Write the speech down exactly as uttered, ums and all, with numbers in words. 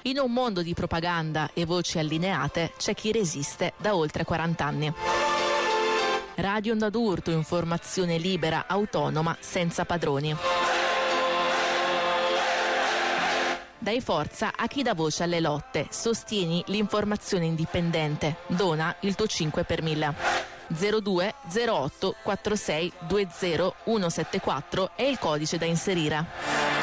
In un mondo di propaganda e voci allineate c'è chi resiste da oltre quaranta anni. Radio Onda d'Urto, informazione libera, autonoma, senza padroni. Dai forza a chi dà voce alle lotte, sostieni l'informazione indipendente, dona il tuo cinque per mille. zero due zero otto quattro sei due zero uno sette quattro è il codice da inserire.